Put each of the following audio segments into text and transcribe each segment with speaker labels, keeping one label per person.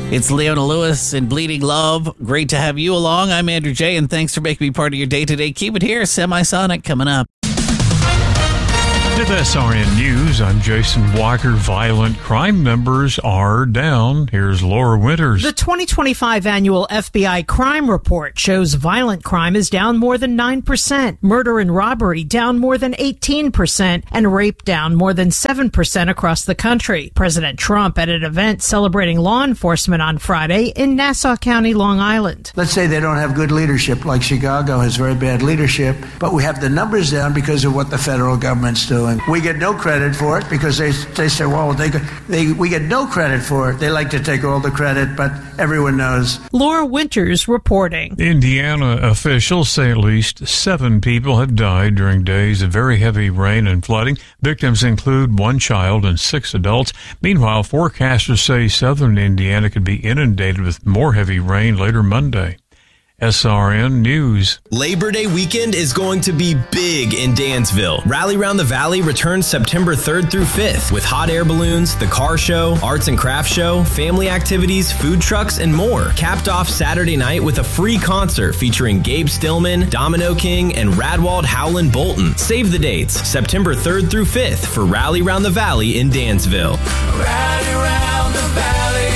Speaker 1: It's Leona Lewis and Bleeding Love. Great to have you along. I'm Andrew J., and thanks for making me part of your day today. Keep it here. Semisonic coming up.
Speaker 2: With SRN News, I'm Jason Walker. Violent crime numbers are down. Here's Laura Winters.
Speaker 3: The 2025 annual FBI crime report shows violent crime is down more than 9%, murder and robbery down more than 18%, and rape down more than 7% across the country. President Trump at an event celebrating law enforcement on Friday in Nassau County, Long Island.
Speaker 4: Let's say they don't have good leadership, like Chicago has very bad leadership, but we have the numbers down because of what the federal government's doing. We get no credit for it because they say, well, we get no credit for it. They like to take all the credit, but everyone knows.
Speaker 3: Laura Winters reporting.
Speaker 2: Indiana officials say at least 7 people have died during days of very heavy rain and flooding. Victims include 1 child and 6 adults. Meanwhile, forecasters say southern Indiana could be inundated with more heavy rain later Monday. SRN News.
Speaker 5: Labor Day weekend is going to be big in Dansville. Rally Round the Valley returns September 3rd through 5th with hot air balloons, the car show, arts and crafts show, family activities, food trucks, and more. Capped off Saturday night with a free concert featuring Gabe Stillman, Domino King, and Radwald Howland Bolton. Save the dates, September 3rd through 5th for Rally Round the Valley in Dansville.
Speaker 6: Rally Round the Valley.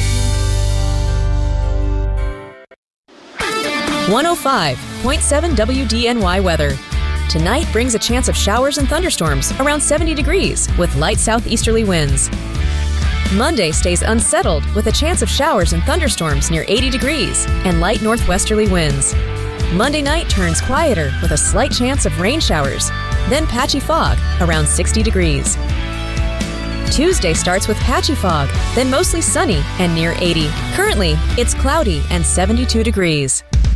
Speaker 7: 105.7 WDNY weather. Tonight brings a chance of showers and thunderstorms around 70 degrees with light southeasterly winds. Monday stays unsettled with a chance of showers and thunderstorms near 80 degrees and light northwesterly winds. Monday night turns quieter with a slight chance of rain showers, then patchy fog around 60 degrees. Tuesday starts with patchy fog, then mostly sunny and near 80. Currently, it's cloudy and 72 degrees.